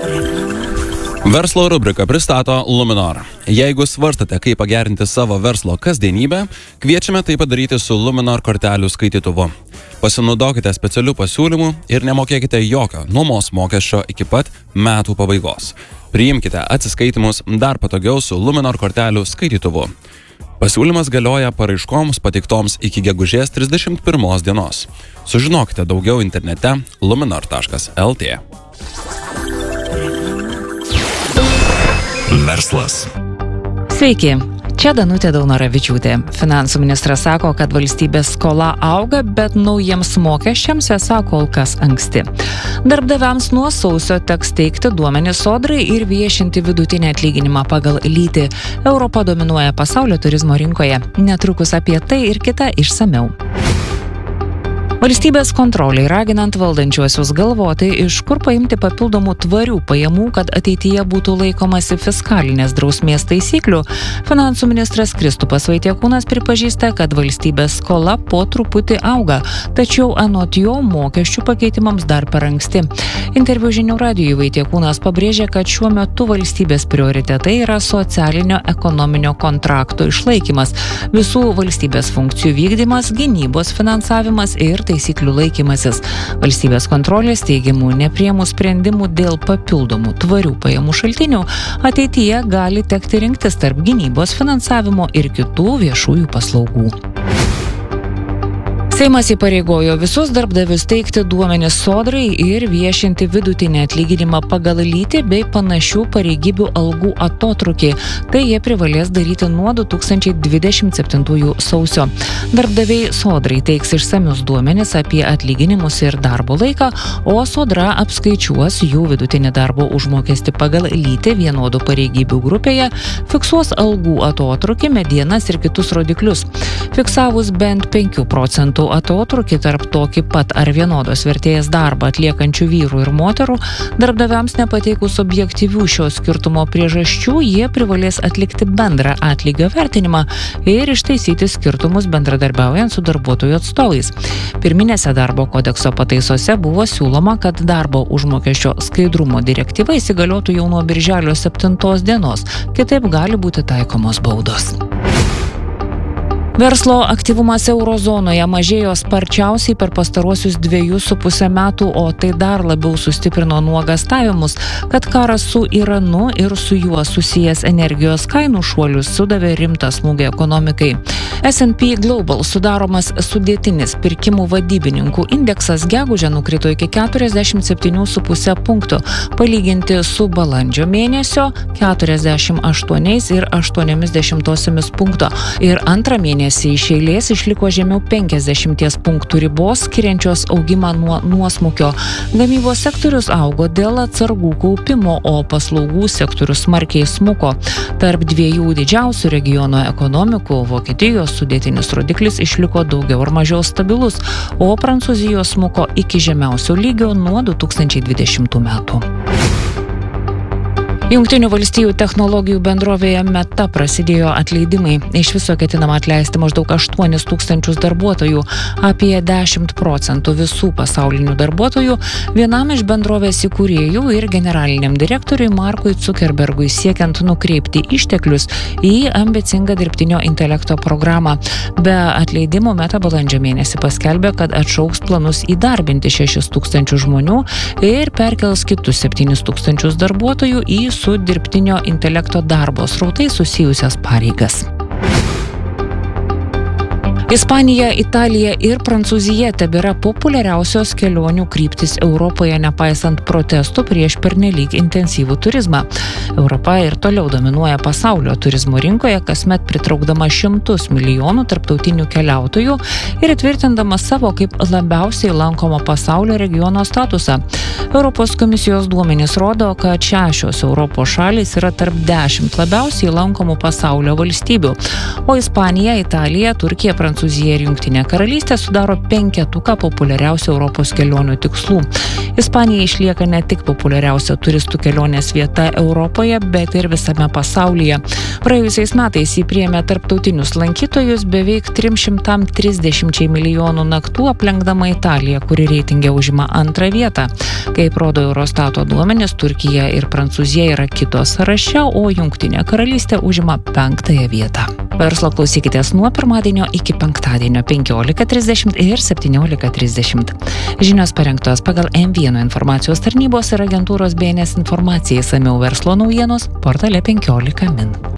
Verslo rubrika pristato Luminor. Jeigu svarstate, kaip pagerinti savo verslo kasdienybę, kviečiame tai padaryti su Luminor kortelių skaitytuvu. Pasinaudokite specialių pasiūlymų ir nemokėkite jokio nuomos mokesčio iki pat metų pabaigos. Priimkite atsiskaitimus dar patogiau su Luminor kortelių skaitytuvu. Pasiūlymas galioja paraiškoms pateiktoms iki gegužės 31 dienos. Sužinokite daugiau internete luminor.lt. Verslas. Sveiki, čia Danutė Daunoravičiūtė. Finansų ministras sako, kad valstybės skola auga, bet naujiems mokesčiams esą kol kas anksti. Darbdaviams nuo sausio teks teikti duomenis Sodrai ir viešinti vidutinį atlyginimą pagal lytį. Europa dominuoja pasaulio turizmo rinkoje. Netrukus apie tai ir kita išsamiau. Valstybės kontroliai raginant valdančiuosius galvoti, iš kur paimti papildomų tvarių pajamų, kad ateityje būtų laikomasi fiskalinės drausmės taisyklių, finansų ministras Kristupas Vaitiekūnas pripažįsta, kad valstybės skola po truputį auga, tačiau anot jo mokesčių pakeitimams dar per anksti. Interviu Žinių radijui Vaitiekūnas pabrėžė, kad šiuo metu valstybės prioritetai yra socialinio ekonominio kontrakto išlaikymas, visų valstybės funkcijų vykdymas, gynybos finansavimas ir taisyklių laikymasis. Valstybės kontrolės teigiamų nepriėmus sprendimų dėl papildomų tvarių pajamų šaltinių ateityje gali tekti rinktis tarp gynybos finansavimo ir kitų viešųjų paslaugų. Seimas įpareigojo visus darbdavius teikti duomenis Sodrai ir viešinti vidutinį atlyginimą pagal lytį bei panašių pareigybių algų atotrūkį. Tai jie privalės daryti nuo 2027 sausio. Darbdaviai Sodrai teiks išsamius duomenis apie atlyginimus ir darbo laiką, o Sodra apskaičiuos jų vidutinį darbo užmokestį pagal lytį vienodų pareigybių grupėje, fiksuos algų atotrūkį, medienas ir kitus rodiklius. Fiksavus bent 5% atotrūkį tarp tokį pat ar vienodos vertės darbą atliekančių vyrų ir moterų, darbdaviams nepateikus objektyvių šio skirtumo priežasčių, jie privalės atlikti bendrą atlygio vertinimą ir ištaisyti skirtumus bendradarbiaujant su darbuotojų atstovais. Pirminėse darbo kodekso pataisose buvo siūloma, kad darbo užmokesčio skaidrumo direktyva įsigaliotų jau nuo birželio 7 dienos, kitaip gali būti taikomos baudos. Verslo aktyvumas eurozonoje mažėjo sparčiausiai per pastaruosius 2,5 metų, o tai dar labiau sustiprino nuogąstavimus, kad karas su Iranu ir su juo susijęs energijos kainų šuolius sudavė rimtą smūgį ekonomikai. S&P Global sudaromas sudėtinis pirkimų vadybininkų indeksas gegužę nukrito iki 47,5 punktų, palyginti su balandžio mėnesio 48,8 punkto ir antrą mėnesį iš eilės išliko žemiau 50 punktų ribos, skiriančios augimą nuo nuosmukio. Gamybos sektorius augo dėl atsargų kaupimo, o paslaugų sektorius smarkiai smuko. Tarp dviejų didžiausių regiono ekonomikų Vokietijos sudėtinis rodiklis išliko daugiau ar mažiau stabilus, o Prancūzijos smuko iki žemiausio lygio nuo 2020 metų. Jungtinių valstijų technologijų bendrovėje Meta prasidėjo atleidimai. Iš viso ketinama atleisti maždaug 8,000 darbuotojų, apie 10% visų pasaulinių darbuotojų, vienam iš bendrovės įkūrėjų ir generaliniam direktoriui Markui Zuckerbergui siekiant nukreipti išteklius į ambicingą dirbtinio intelekto programą. Be atleidimo Meta balandžio mėnesį paskelbė, kad atšauks planus įdarbinti 6,000 žmonių ir perkels kitus 7,000 darbuotojų į su dirbtinio intelekto darbo srautais susijusias pareigas. Ispanija, Italija ir Prancūzija tebėra populiariausios kelionių kryptis Europoje, nepaisant protestų prieš pernelyg intensyvų turizmą. Europa ir toliau dominuoja pasaulio turizmo rinkoje, kasmet pritraukdama šimtus milijonų tarptautinių keliautojų ir įtvirtindama savo kaip labiausiai lankomo pasaulio regiono statusą. Europos komisijos duomenys rodo, kad 6 Europos šalys yra tarp 10 labiausiai lankomų pasaulio valstybių, o Ispanija, Italija, Turkija, Prancūzija Prancūzija ir Jungtinė karalystė sudaro 5 populiariausių Europos kelionių tikslų. Ispanija išlieka ne tik populiariausia turistų kelionės vieta Europoje, bet ir visame pasaulyje. Praėjusiais metais jį priėmė tarptautinius lankytojus beveik 330 milijonų naktų, aplenkdama Italiją, kuri reitinge užima 2 vietą. Kaip rodo Eurostato duomenys, Turkija ir Prancūzija yra kitos sąraše, o Jungtinė karalystė užima 5 vietą. Verslo klausykitės nuo pirmadienio iki penktadienio 15:30 ir 17:30. Žinios parengtos pagal M1 informacijos tarnybos ir agentūros BNS informacijai, išsamiau verslo naujienos portale 15 min.